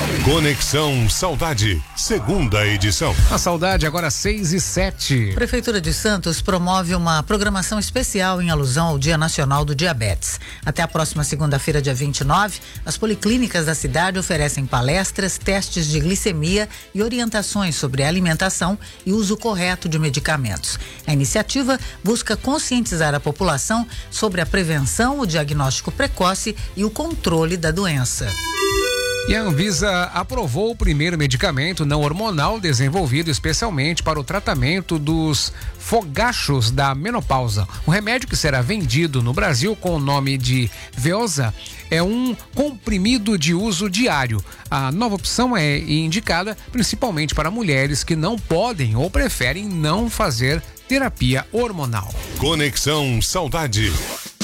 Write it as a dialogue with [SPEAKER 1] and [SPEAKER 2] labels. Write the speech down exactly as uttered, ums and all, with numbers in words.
[SPEAKER 1] Conexão Saudade, segunda edição.
[SPEAKER 2] A Saudade agora seis e sete.
[SPEAKER 3] Prefeitura de Santos promove uma programação especial em alusão ao Dia Nacional do Diabetes. Até a próxima segunda-feira, dia vinte e nove, as policlínicas da cidade oferecem palestras, testes de glicemia e orientações sobre alimentação e uso correto de medicamentos. A iniciativa busca conscientizar a população sobre a prevenção, o diagnóstico precoce e o controle da doença.
[SPEAKER 2] E a Anvisa aprovou o primeiro medicamento não hormonal desenvolvido especialmente para o tratamento dos fogachos da menopausa. O remédio, que será vendido no Brasil com o nome de Veosa, é um comprimido de uso diário. A nova opção é indicada principalmente para mulheres que não podem ou preferem não fazer terapia hormonal.
[SPEAKER 1] Conexão Saudade.